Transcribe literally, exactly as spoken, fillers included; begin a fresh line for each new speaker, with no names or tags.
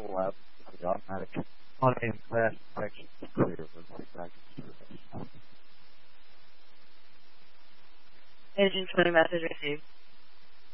left. The automatic on-aim flash detection is clear. Let's get back to service.
Engine twenty message received.